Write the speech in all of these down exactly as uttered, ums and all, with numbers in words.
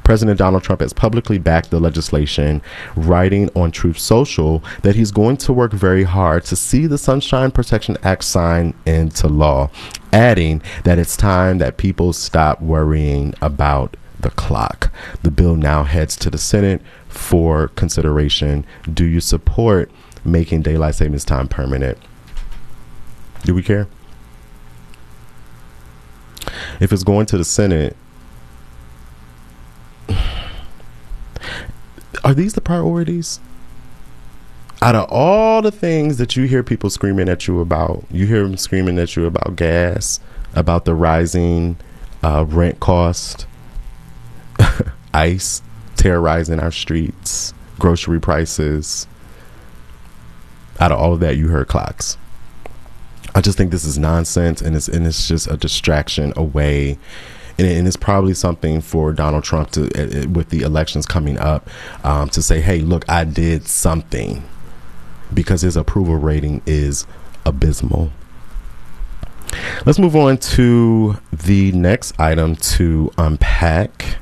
President Donald Trump has publicly backed the legislation, writing on Truth Social that he's going to work very hard to see the Sunshine Protection Act signed into law, adding that it's time that people stop worrying about the clock. The bill now heads to the Senate for consideration. Do you support making daylight savings time permanent? Do we care? If it's going to the Senate, are these the priorities? Out of all the things that you hear people screaming at you about, you hear them screaming at you about gas, about the rising uh, rent cost, ICE terrorizing our streets, grocery prices. Out of all of that, you heard clocks. I just think this is nonsense, and it's and it's just a distraction away. And, and it's probably something for Donald Trump to, uh, with the elections coming up, um, to say, hey, look, I did something, because his approval rating is abysmal. Let's move on to the next item to unpack.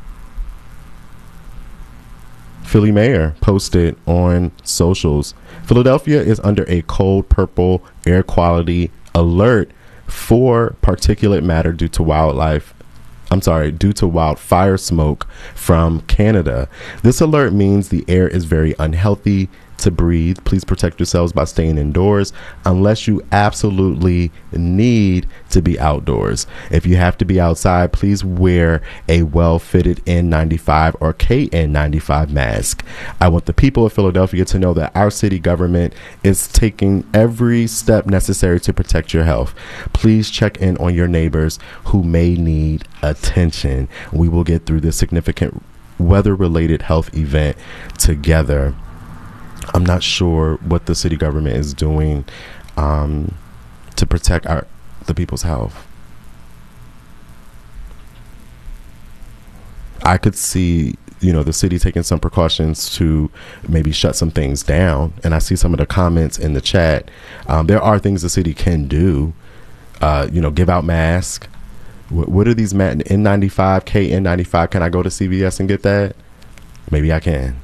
Philly mayor posted on socials, Philadelphia is under a cold purple air quality alert for particulate matter due to wildlife. I'm sorry, due to wildfire smoke from Canada. This alert means the air is very unhealthy to breathe. Please protect yourselves by staying indoors unless you absolutely need to be outdoors. If you have to be outside, please wear a well-fitted N ninety-five or K N ninety-five mask. I want the people of Philadelphia to know that our city government is taking every step necessary to protect your health. Please check in on your neighbors who may need attention. We will get through this significant weather-related health event together. I'm not sure what the city government is doing um, to protect our the people's health. I could see, you know, the city taking some precautions to maybe shut some things down. And I see some of the comments in the chat. Um, there are things the city can do, uh, you know, give out masks. What, what are these ma- N ninety-five, K N ninety-five? Can I go to C V S and get that? Maybe I can.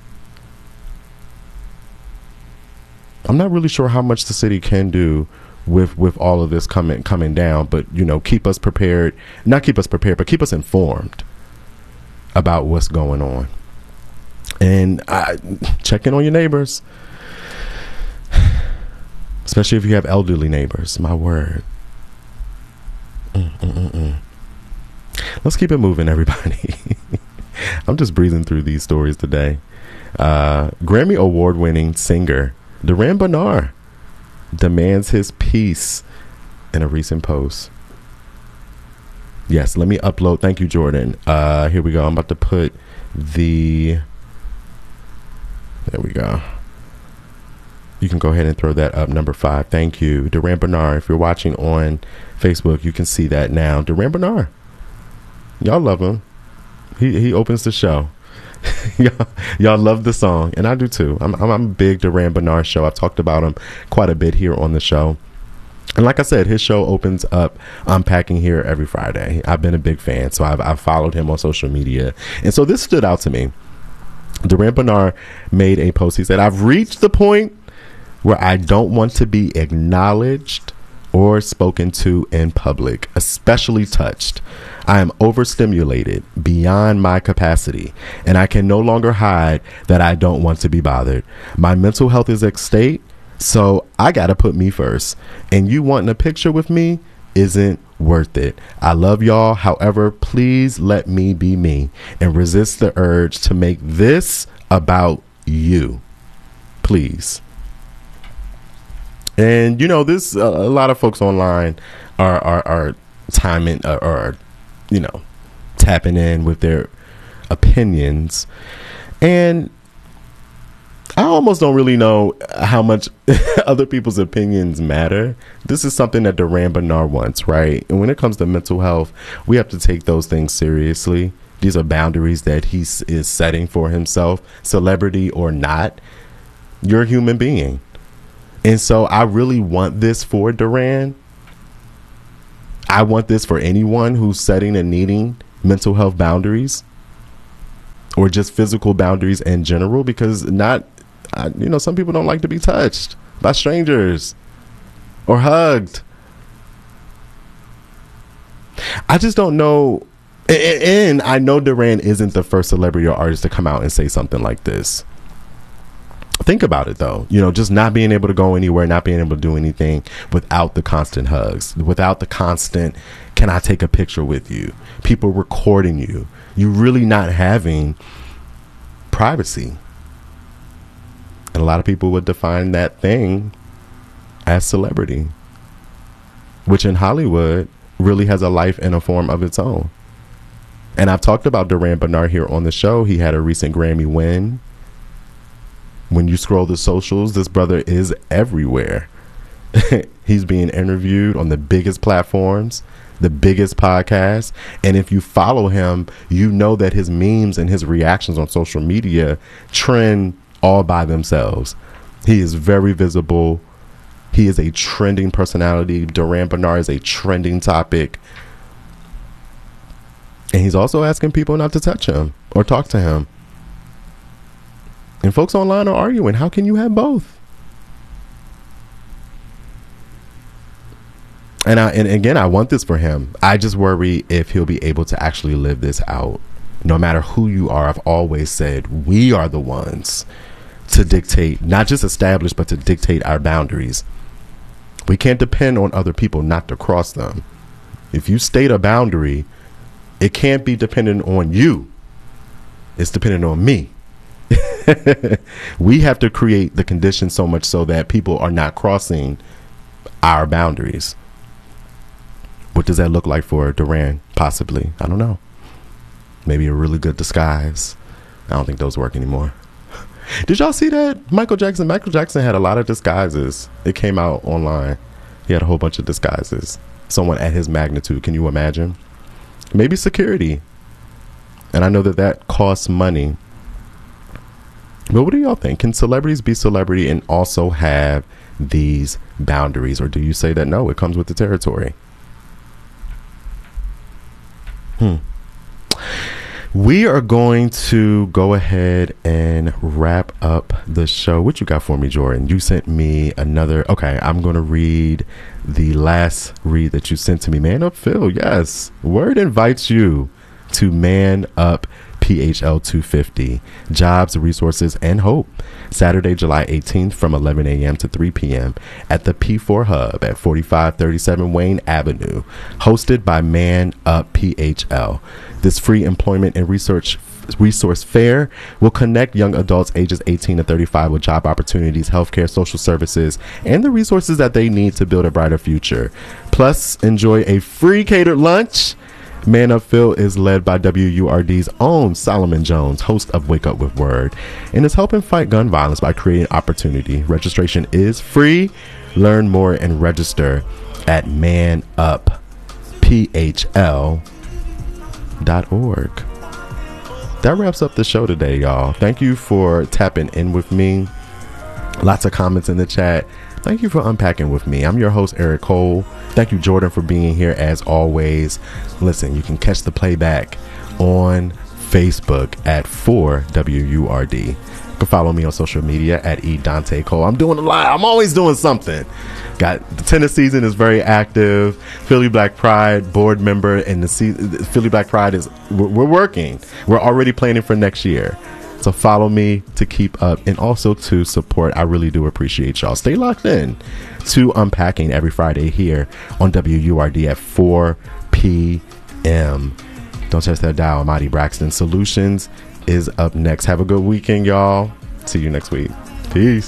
I'm not really sure how much the city can do with with all of this coming coming down, but, you know, keep us prepared, not keep us prepared, but keep us informed about what's going on. And I, check in on your neighbors, especially if you have elderly neighbors. My word. Mm-mm-mm-mm. Let's keep it moving, everybody. I'm just breezing through these stories today. Uh, Grammy award winning singer Duran Bernard demands his piece in a recent post. Yes, let me upload. Thank you, Jordan. Uh, here we go. I'm about to put the... There we go. You can go ahead and throw that up. Number five. Thank you. Duran Bernard. If you're watching on Facebook, you can see that now. Duran Bernard. Y'all love him. He, he opens the show. y'all, y'all love the song, and I do too. I'm, I'm, I'm a big Duran Bernard show. I've talked about him quite a bit here on the show, and like I said, his show opens up Unpacking here every Friday. I've been a big fan, so I've, I've followed him on social media, and so this stood out to me. Duran Bernard made a post. He said, "I've reached the point where I don't want to be acknowledged or spoken to in public, especially touched. I am overstimulated beyond my capacity, and I can no longer hide that I don't want to be bothered. My mental health is at stake, so I gotta put me first. And you wanting a picture with me isn't worth it. I love y'all. However, please let me be me and resist the urge to make this about you. Please." And, you know, this, uh, a lot of folks online are, are, are timing uh, or, you know, tapping in with their opinions. And I almost don't really know how much other people's opinions matter. This is something that Duran Bernard wants, right? And when it comes to mental health, we have to take those things seriously. These are boundaries that he is setting for himself, celebrity or not. You're a human being. And so I really want this for Duran. I want this for anyone who's setting and needing mental health boundaries. or just physical boundaries in general, because not, uh, you know, some people don't like to be touched by strangers or hugged. I just don't know. And, and I know Duran isn't the first celebrity or artist to come out and say something like this. Think about it, though. You know, just not being able to go anywhere, not being able to do anything without the constant hugs, without the constant, can I take a picture with you? People recording you. You really not having privacy. And a lot of people would define that thing as celebrity, which in Hollywood really has a life and a form of its own. And I've talked about Duran Bernard here on the show. He had a recent Grammy win. When you scroll the socials, this brother is everywhere. He's being interviewed on the biggest platforms, the biggest podcasts. And if you follow him, you know that his memes and his reactions on social media trend all by themselves. He is very visible. He is a trending personality. Duran Bernard is a trending topic. And he's also asking people not to touch him or talk to him. And folks online are arguing, how can you have both? And I, and again, I want this for him. I just worry if he'll be able to actually live this out. No matter who you are, I've always said we are the ones to dictate, not just establish, but to dictate our boundaries. We can't depend on other people not to cross them. If you state a boundary, it can't be dependent on you. It's dependent on me. We have to create the conditions so much so that people are not crossing our boundaries. What does that look like for Duran? Possibly. I don't know. Maybe a really good disguise. I don't think those work anymore. Did y'all see that? Michael Jackson. Michael Jackson had a lot of disguises. It came out online. He had a whole bunch of disguises. Someone at his magnitude. Can you imagine? Maybe security. And I know that that costs money. But what do y'all think? Can celebrities be celebrity and also have these boundaries? Or do you say that no, it comes with the territory? Hmm. We are going to go ahead and wrap up the show. What you got for me, Jordan? You sent me another. Okay, I'm going to read the last read that you sent to me. Man Up Phil, yes. Word invites you to Man Up P H L two fifty, Jobs, Resources, and Hope, Saturday, July eighteenth from eleven a.m. to three p.m. at the P four Hub at forty-five thirty-seven Wayne Avenue, hosted by Man Up P H L. This free employment and research resource fair will connect young adults ages eighteen to thirty-five with job opportunities, healthcare, social services, and the resources that they need to build a brighter future. Plus, enjoy a free catered lunch. Man Up Phil is led by W U R D's own Solomon Jones, host of Wake Up With Word, and is helping fight gun violence by creating opportunity. Registration is free. Learn more and register at man up p h l dot org. That wraps up the show today, y'all. Thank you for tapping in with me. Lots of comments in the chat. Thank you for unpacking with me. I'm your host, Eric Cole. Thank you, Jordan, for being here as always. Listen, you can catch the playback on Facebook at four W U R D. You can follow me on social media at E Dante Cole. I'm doing a lot. I'm always doing something. Got the tennis season is very active. Philly Black Pride board member, and the se- Philly Black Pride is we're, we're working. We're already planning for next year. So follow me to keep up and also to support. I really do appreciate y'all. Stay locked in to Unpacking every Friday here on W U R D at four p.m. Don't touch that dial. Mighty Braxton Solutions is up next. Have a good weekend, y'all. See you next week. Peace.